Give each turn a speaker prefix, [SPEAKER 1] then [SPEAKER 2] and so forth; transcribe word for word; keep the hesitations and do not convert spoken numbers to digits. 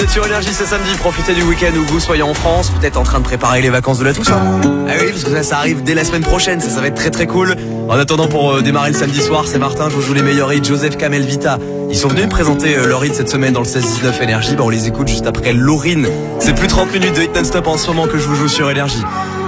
[SPEAKER 1] êtes sur Énergie ce samedi, profitez du week-end où vous soyez en France, peut-être en train de préparer les vacances de la Toussaint. Ah oui, parce que ça, ça arrive dès la semaine prochaine, ça, ça va être très très cool. En attendant, pour euh, démarrer le samedi soir, c'est Martin, je vous joue les meilleurs hits, Joseph, Kamel, Vita. Ils sont venus me présenter euh, leur hit cette semaine dans le seize dix-neuf Énergie. Bah, on les écoute juste après Laurine. C'est plus trente minutes de hit non-stop en ce moment que je vous joue sur Énergie.